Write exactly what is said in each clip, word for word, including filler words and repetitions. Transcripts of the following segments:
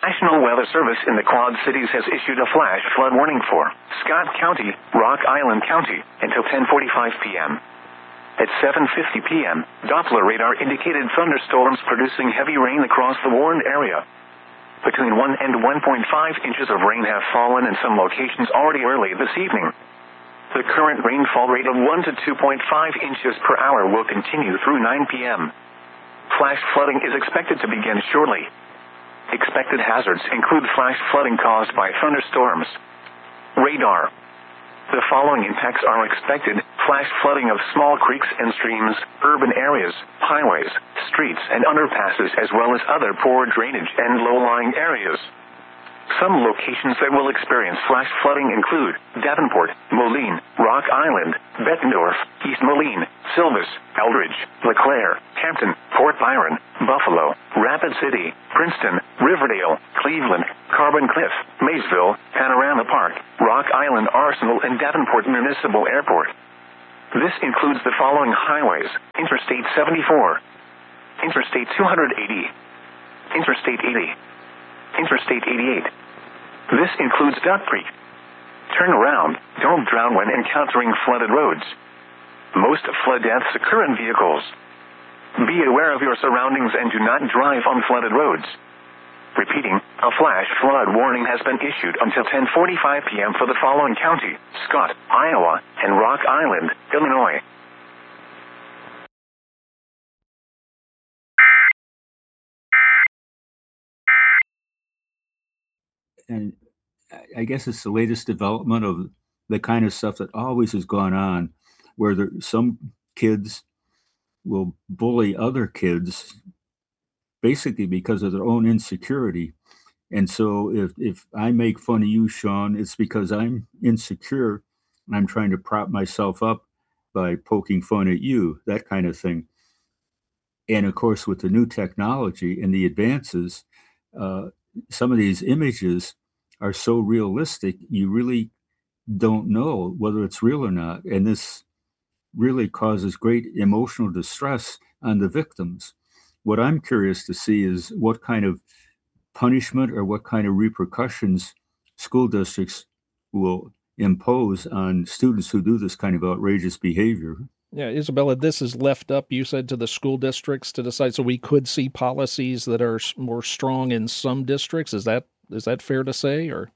National Weather Service in the Quad Cities has issued a flash flood warning for Scott County, Rock Island County, until ten forty-five p.m. At seven fifty p.m., Doppler radar indicated thunderstorms producing heavy rain across the warned area. Between one and one point five inches of rain have fallen in some locations already early this evening. The current rainfall rate of one to two point five inches per hour will continue through nine p.m. Flash flooding is expected to begin shortly. Expected hazards include flash flooding caused by thunderstorms. Radar. The following impacts are expected: flash flooding of small creeks and streams, urban areas, highways, streets and underpasses, as well as other poor drainage and low-lying areas. Some locations that will experience flash flooding include Davenport, Moline, Rock Island, Bettendorf, East Moline, Silvis, Eldridge, LeClaire, Hampton, Port Byron, Buffalo, Rapid City, Princeton, Riverdale, Cleveland, Carbon Cliff, Maysville, Panorama Park, Rock Island Arsenal, and Davenport Municipal Airport. This includes the following highways: Interstate seventy-four, Interstate two eighty, Interstate eighty, Interstate eighty-eight. This includes Duck Creek. Turn around. Don't drown when encountering flooded roads. Most flood deaths occur in vehicles. Be aware of your surroundings and do not drive on flooded roads. Repeating, a flash flood warning has been issued until ten forty-five p.m. for the following county: Scott, Iowa, and Rock Island, Illinois. And I guess it's the latest development of the kind of stuff that always has gone on, where there, some kids will bully other kids basically because of their own insecurity. And so if, if I make fun of you, Sean, it's because I'm insecure and I'm trying to prop myself up by poking fun at you, that kind of thing. And of course, with the new technology and the advances, uh, some of these images are so realistic, you really don't know whether it's real or not. And this really causes great emotional distress on the victims. What I'm curious to see is what kind of punishment or what kind of repercussions school districts will impose on students who do this kind of outrageous behavior. Yeah, Isabella, this is left up, you said, to the school districts to decide. So we could see policies that are more strong in some districts. Is that is that fair to say? Or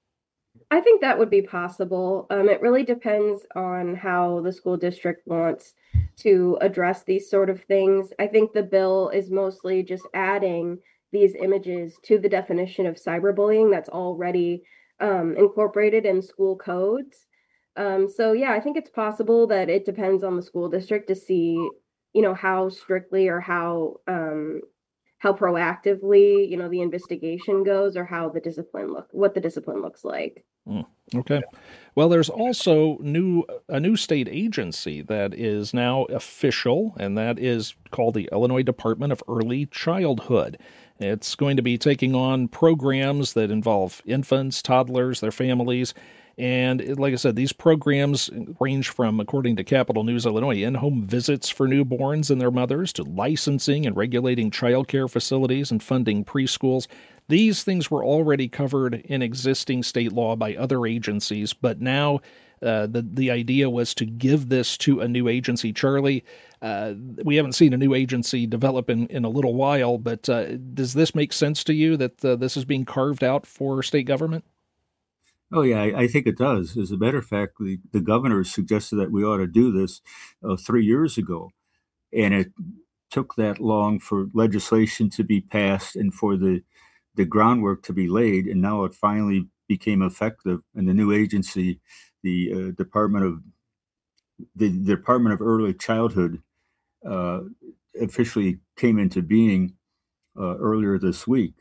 I think that would be possible. Um, it really depends on how the school district wants to address these sort of things. I think the bill is mostly just adding these images to the definition of cyberbullying that's already um, incorporated in school codes. Um, so yeah, I think it's possible that it depends on the school district to see, you know, how strictly or how um, how proactively, you know, the investigation goes, or how the discipline look, what the discipline looks like. Mm, okay. Well, there's also new a new state agency that is now official, and that is called the Illinois Department of Early Childhood. It's going to be taking on programs that involve infants, toddlers, their families. And like I said, these programs range from, according to Capital News Illinois, in-home visits for newborns and their mothers, to licensing and regulating childcare facilities and funding preschools. These things were already covered in existing state law by other agencies, but now uh, the, the idea was to give this to a new agency. Charlie, uh, we haven't seen a new agency develop in, in a little while, but uh, does this make sense to you that uh, this is being carved out for state government? Oh, yeah, I, I think it does. As a matter of fact, the, the governor suggested that we ought to do this uh, three years ago. And it took that long for legislation to be passed and for the, the groundwork to be laid. And now it finally became effective. And the new agency, the uh, Department of the, the Department of Early Childhood, uh, officially came into being uh, earlier this week.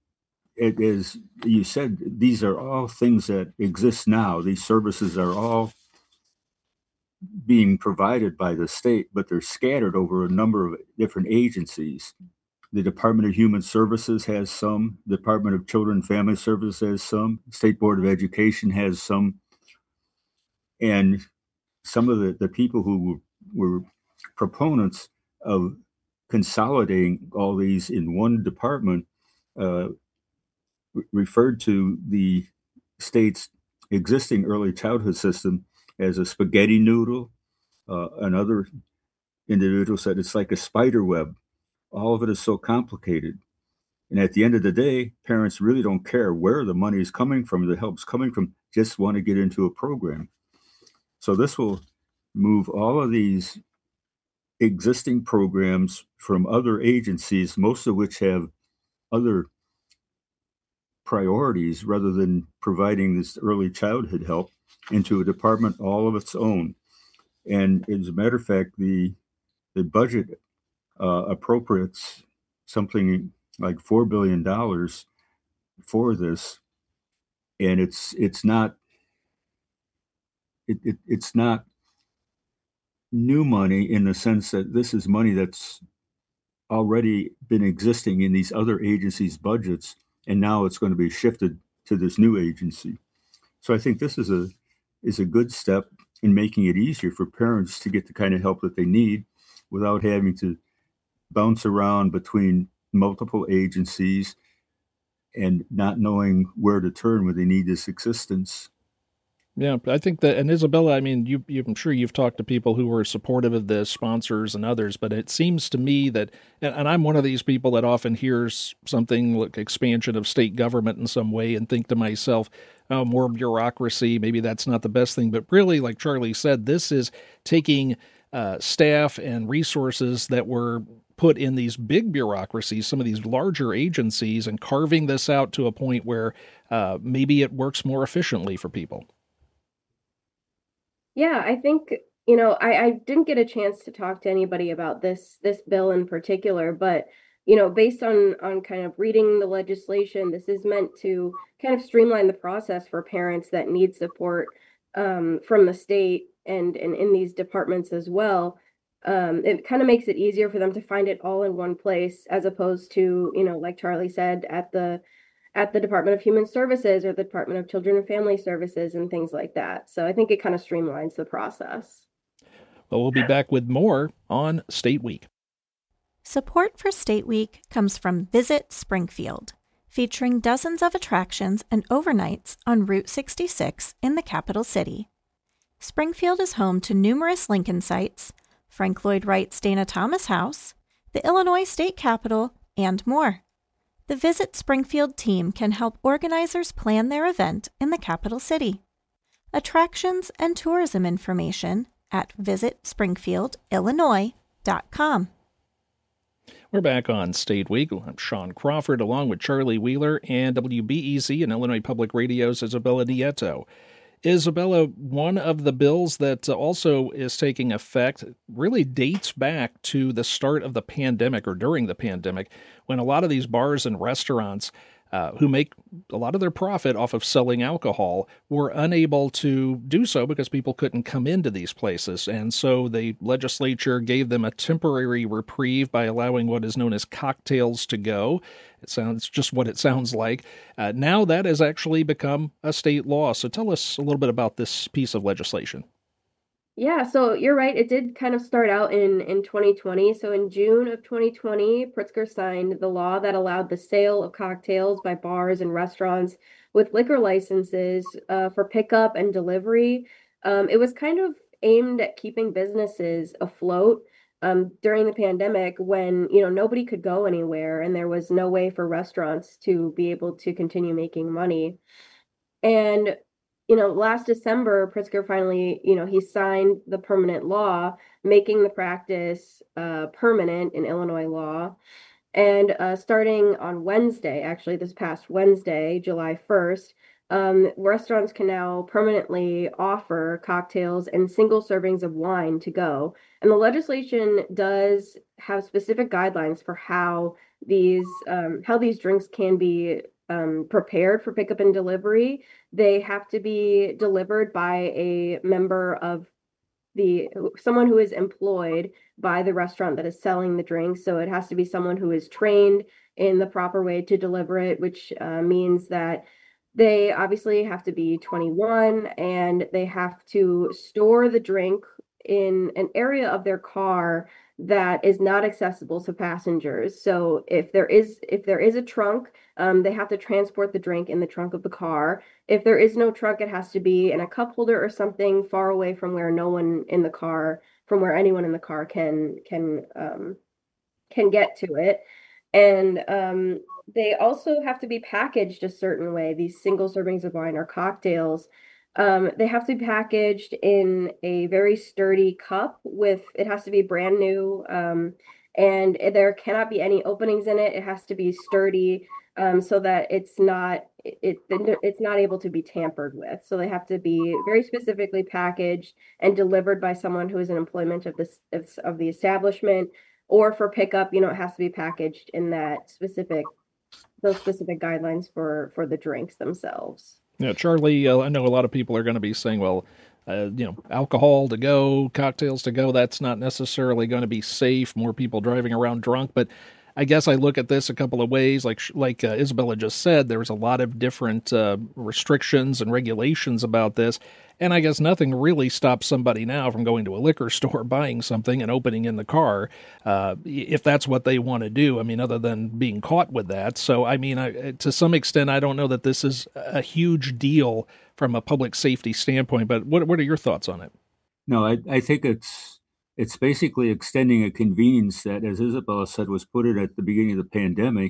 It is, you said, these are all things that exist now. These services are all being provided by the state, but they're scattered over a number of different agencies. The Department of Human Services has some. The Department of Children and Family Services has some. State Board of Education has some. And some of the, the people who were, were proponents of consolidating all these in one department uh, re- referred to the state's existing early childhood system as a spaghetti noodle. Uh, another individual said it's like a spider web. All of it is so complicated. And at the end of the day, parents really don't care where the money is coming from, the help's coming from, just want to get into a program. So this will move all of these existing programs from other agencies, most of which have other priorities rather than providing this early childhood help, into a department all of its own. And as a matter of fact, the the budget uh, appropriates something like four billion dollars for this, and it's it's not it, it it's not new money in the sense that this is money that's already been existing in these other agencies' budgets, and now it's going to be shifted to this new agency. So I think this is a is a good step in making it easier for parents to get the kind of help that they need without having to bounce around between multiple agencies and not knowing where to turn when they need this assistance. Yeah, I think that, and Isabella, I mean, you, you, I'm sure you've talked to people who were supportive of this, sponsors and others, but it seems to me that, and, and I'm one of these people that often hears something like expansion of state government in some way and think to myself, oh, more bureaucracy, maybe that's not the best thing. But really, like Charlie said, this is taking uh, staff and resources that were put in these big bureaucracies, some of these larger agencies, and carving this out to a point where uh, maybe it works more efficiently for people. Yeah, I think, you know, I, I didn't get a chance to talk to anybody about this this bill in particular, but you know, based on on kind of reading the legislation, this is meant to kind of streamline the process for parents that need support um, from the state and and in these departments as well. Um, it kind of makes it easier for them to find it all in one place, as opposed to, you know, like Charlie said, at the at the Department of Human Services or the Department of Children and Family Services and things like that. So I think it kind of streamlines the process. Well, we'll be back with more on State Week. Support for State Week comes from Visit Springfield, featuring dozens of attractions and overnights on Route sixty-six in the capital city. Springfield is home to numerous Lincoln sites, Frank Lloyd Wright's Dana Thomas House, the Illinois State Capitol, and more. The Visit Springfield team can help organizers plan their event in the capital city. Attractions and tourism information at visit springfield illinois dot com. We're back on State Week. I'm Sean Crawford, along with Charlie Wheeler and W B E Z and Illinois Public Radio's Isabella Nieto. Isabella, one of the bills that also is taking effect really dates back to the start of the pandemic, or during the pandemic, when a lot of these bars and restaurants uh, who make a lot of their profit off of selling alcohol were unable to do so because people couldn't come into these places. And so the legislature gave them a temporary reprieve by allowing what is known as cocktails to go. It sounds just what it sounds like. Uh, now that has actually become a state law. So tell us a little bit about this piece of legislation. Yeah, so you're right. It did kind of start out in, in twenty twenty. So in June of twenty twenty, Pritzker signed the law that allowed the sale of cocktails by bars and restaurants with liquor licenses uh, for pickup and delivery. Um, it was kind of aimed at keeping businesses afloat um, during the pandemic, when, you know, nobody could go anywhere and there was no way for restaurants to be able to continue making money. And you know, last December, Pritzker finally, you know, he signed the permanent law, making the practice uh, permanent in Illinois law. And uh, starting on Wednesday, actually this past Wednesday, July first, um, restaurants can now permanently offer cocktails and single servings of wine to go. And the legislation does have specific guidelines for how these um, how these drinks can be Um, prepared for pickup and delivery. They have to be delivered by a member of the someone who is employed by the restaurant that is selling the drinks. So it has to be someone who is trained in the proper way to deliver it, which uh, means that they obviously have to be twenty-one, and they have to store the drink in an area of their car that is not accessible to passengers. So if there is if there is a trunk, um, they have to transport the drink in the trunk of the car. If there is no trunk, it has to be in a cup holder or something far away from where no one in the car, from where anyone in the car can can um, can get to it. And um, they also have to be packaged a certain way. These single servings of wine or cocktails, um, they have to be packaged in a very sturdy cup with, it has to be brand new. Um, and there cannot be any openings in it. It has to be sturdy, um, so that it's not, it, it it's not able to be tampered with. So they have to be very specifically packaged and delivered by someone who is in employment of this of, of the establishment, or for pickup, you know, it has to be packaged in that specific, those specific guidelines for for the drinks themselves. Yeah, Charlie, uh, I know a lot of people are going to be saying, well, uh, you know, alcohol to go, cocktails to go, that's not necessarily going to be safe, more people driving around drunk. But I guess I look at this a couple of ways. Like like uh, Isabella just said, there's a lot of different uh, restrictions and regulations about this. And I guess nothing really stops somebody now from going to a liquor store, buying something, and opening in the car, uh, if that's what they want to do. I mean, other than being caught with that. So, I mean, I, to some extent, I don't know that this is a huge deal from a public safety standpoint. But what what are your thoughts on it? No, I, I think it's it's basically extending a convenience that, as Isabella said, was put in at the beginning of the pandemic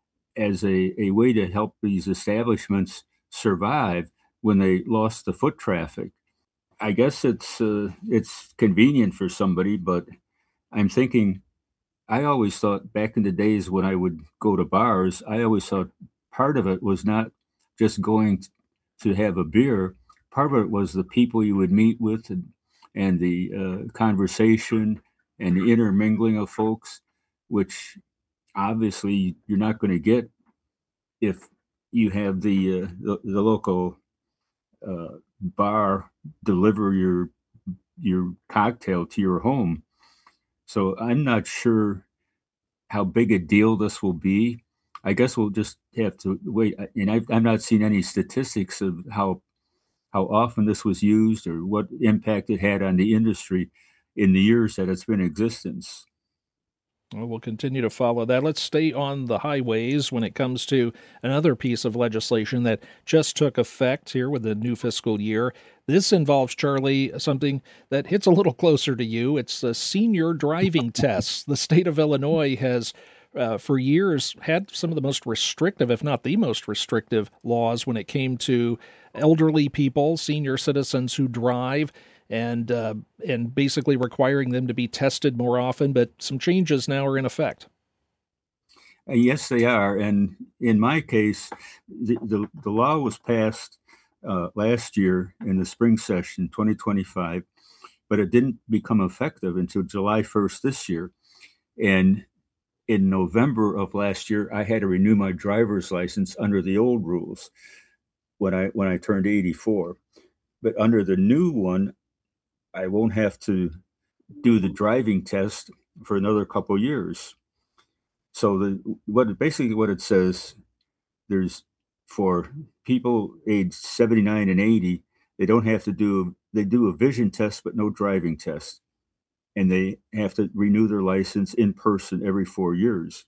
as a, a way to help these establishments survive when they lost the foot traffic. I guess it's uh, it's convenient for somebody, but I'm thinking, I always thought back in the days when I would go to bars, I always thought part of it was not just going to have a beer. Part of it was the people you would meet with, and, and the uh, conversation and the intermingling of folks, which obviously you're not going to get if you have the uh, the, the local uh, bar deliver your your cocktail to your home. So I'm not sure how big a deal this will be. I guess we'll just have to wait. And I've, I've not seen any statistics of how how often this was used or what impact it had on the industry in the years that it's been in existence. Well, we'll continue to follow that. Let's stay on the highways when it comes to another piece of legislation that just took effect here with the new fiscal year. This involves, Charlie, something that hits a little closer to you. It's the senior driving tests. The state of Illinois has, uh, for years, had some of the most restrictive, if not the most restrictive, laws when it came to elderly people, senior citizens who drive, and uh, and basically requiring them to be tested more often, but some changes now are in effect. Uh, yes, they are. And in my case, the, the, the law was passed uh, last year in the spring session, twenty twenty-five, but it didn't become effective until July first this year. And in November of last year, I had to renew my driver's license under the old rules when I when I turned eighty-four. But under the new one, I won't have to do the driving test for another couple of years. So the what basically what it says, there's for people aged seventy-nine and eighty, they don't have to do they do a vision test but no driving test, and they have to renew their license in person every four years.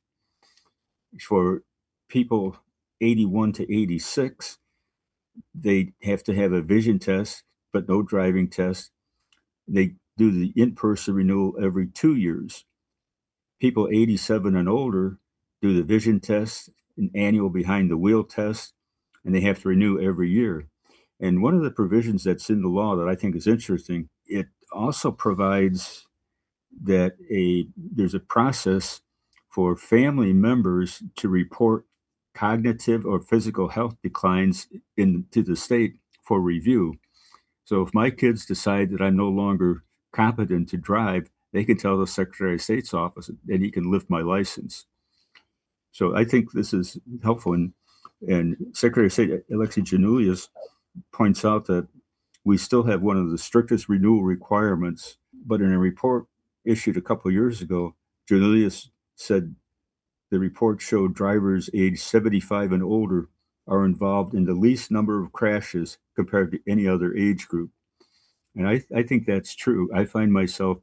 For people eighty-one to eighty-six, they have to have a vision test but no driving test. They do the in-person renewal every two years. People eighty-seven and older do the vision test, an annual behind the wheel test, and they have to renew every year. And one of the provisions that's in the law that I think is interesting, it also provides that a there's a process for family members to report cognitive or physical health declines in to the state for review. So if my kids decide that I'm no longer competent to drive, they can tell the Secretary of State's office and he can lift my license. So I think this is helpful. And, and Secretary of State Alexi Giannoulias points out that we still have one of the strictest renewal requirements. But in a report issued a couple of years ago, Giannoulias said the report showed drivers aged seventy-five and older are involved in the least number of crashes compared to any other age group. And I, I think that's true. I find myself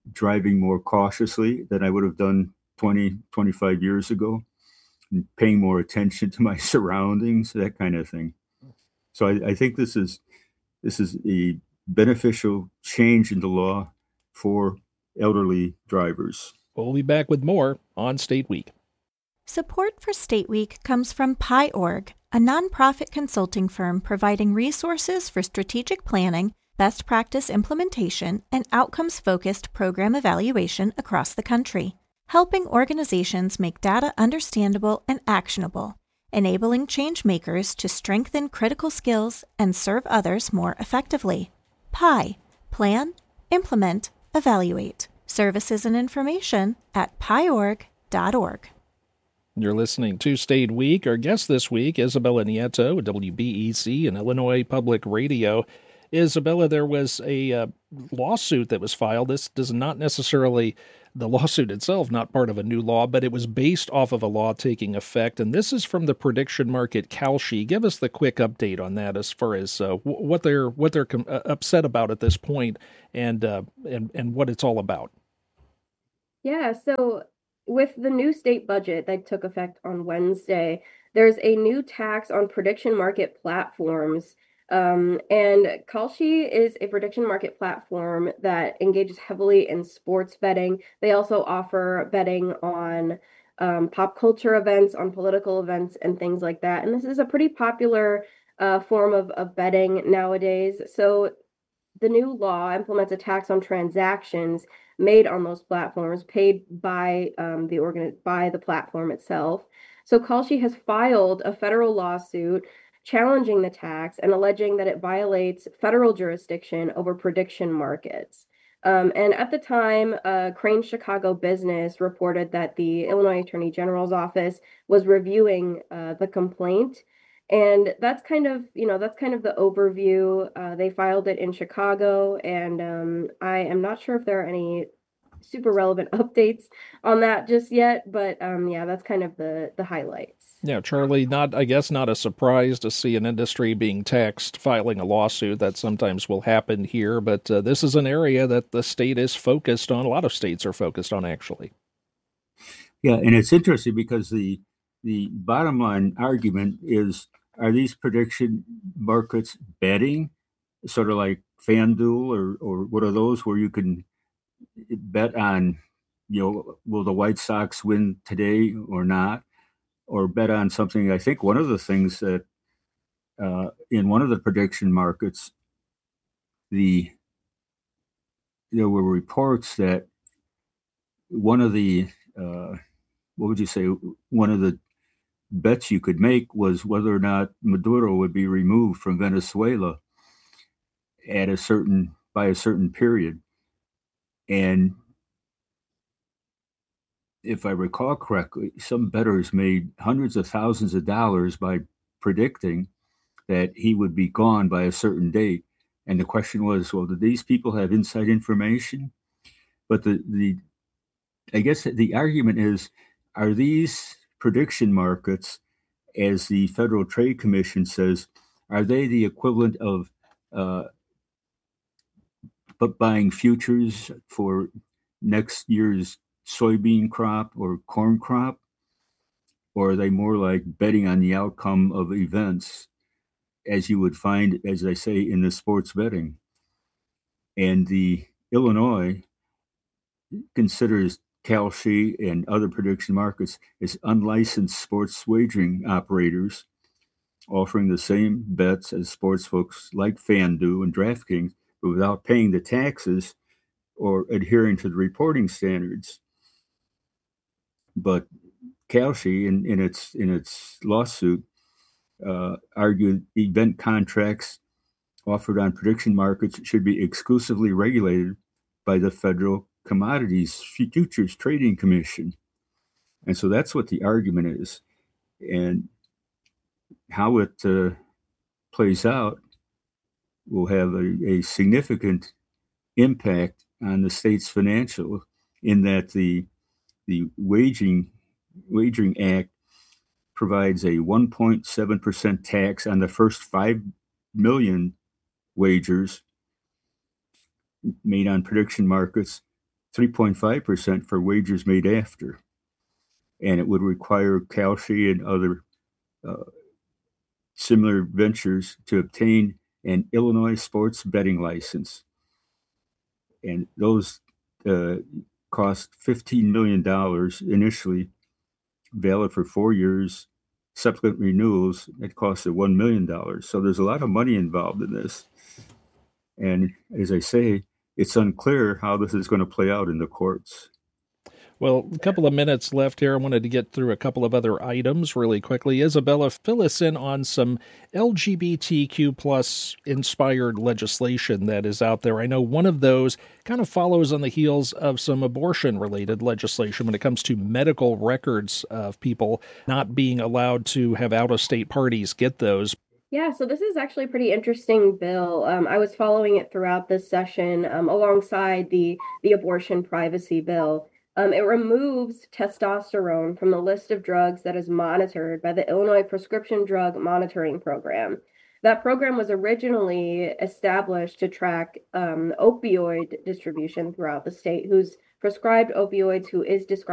driving more cautiously than I would have done twenty, twenty-five years ago, and paying more attention to my surroundings, that kind of thing. So I, I think this is this is a beneficial change in the law for elderly drivers. We'll be back with more on State Week. Support for State Week comes from Pi dot org, a nonprofit consulting firm providing resources for strategic planning, best practice implementation, and outcomes-focused program evaluation across the country, helping organizations make data understandable and actionable, enabling change makers to strengthen critical skills and serve others more effectively. Pi. Plan, implement, evaluate. Services and information at pi org dot org. You're listening to State Week. Our guest this week, Isabella Nieto, W B E C and Illinois Public Radio. Isabella, there was a uh, lawsuit that was filed. This does not necessarily, the lawsuit itself, not part of a new law, but it was based off of a law taking effect. And this is from the prediction market Kalshi. Give us the quick update on that as far as uh, what they're what they're com- uh, upset about at this point, and uh, and and what it's all about. Yeah, so with the new state budget that took effect on Wednesday, there's a new tax on prediction market platforms. Um, and Kalshi is a prediction market platform that engages heavily in sports betting. They also offer betting on um, pop culture events, on political events, and things like that. And this is a pretty popular uh, form of, of betting nowadays. So the new law implements a tax on transactions made on those platforms, paid by um, the organ by the platform itself. So Kalshi has filed a federal lawsuit challenging the tax and alleging that it violates federal jurisdiction over prediction markets. Um, and at the time, uh, Crane Chicago Business reported that the Illinois Attorney General's office was reviewing uh, the complaint. And that's kind of, you know, that's kind of the overview. Uh, they filed it in Chicago, and um, I am not sure if there are any super relevant updates on that just yet, but um, yeah, that's kind of the the highlights. Yeah, Charlie, not I guess not a surprise to see an industry being taxed, filing a lawsuit. That sometimes will happen here, but uh, this is an area that the state is focused on. A lot of states are focused on, actually. Yeah, and it's interesting because the the bottom line argument is, are these prediction markets betting, sort of like FanDuel, or or what are those where you can bet on, you know, will the White Sox win today or not, or bet on something? I think one of the things that uh, in one of the prediction markets, the there were reports that one of the uh, what would you say, one of the bets you could make was whether or not Maduro would be removed from Venezuela at a certain by a certain period. And if I recall correctly, some bettors made hundreds of thousands of dollars by predicting that he would be gone by a certain date. And the question was, well, did these people have inside information? But the the I guess the argument is, are these prediction markets, as the Federal Trade Commission says, are they the equivalent of uh, but buying futures for next year's soybean crop or corn crop? Or are they more like betting on the outcome of events, as you would find, as I say, in the sports betting? And the Illinois considers Kalshi and other prediction markets as unlicensed sports wagering operators, offering the same bets as sports folks like FanDuel and DraftKings, but without paying the taxes or adhering to the reporting standards. But Kalshi, in, in its in its lawsuit, uh, argued event contracts offered on prediction markets should be exclusively regulated by the Federal Commodities Futures Trading Commission. And so that's what the argument is. And how it uh, plays out will have a, a significant impact on the state's financial, in that the the waging wagering act provides a one point seven percent tax on the first five million wagers made on prediction markets, three point five percent for wagers made after. And it would require Kalshi and other uh, similar ventures to obtain an Illinois sports betting license. And those uh, cost fifteen million dollars initially, valid for four years. Subsequent renewals, it costed one million dollars. So there's a lot of money involved in this. And as I say, it's unclear how this is going to play out in the courts. Well, a couple of minutes left here. I wanted to get through a couple of other items really quickly. Isabella, fill us in on some L G B T Q plus inspired legislation that is out there. I know one of those kind of follows on the heels of some abortion-related legislation when it comes to medical records of people not being allowed to have out-of-state parties get those. Yeah, so this is actually a pretty interesting bill. Um, I was following it throughout this session um, alongside the, the abortion privacy bill. Um, it removes testosterone from the list of drugs that is monitored by the Illinois Prescription Drug Monitoring Program. That program was originally established to track um, opioid distribution throughout the state, who's prescribed opioids, who is described